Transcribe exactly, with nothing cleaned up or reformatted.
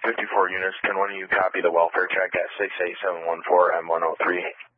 fifty-four units, can one of you copy the welfare check at six eight seven one four M one oh three?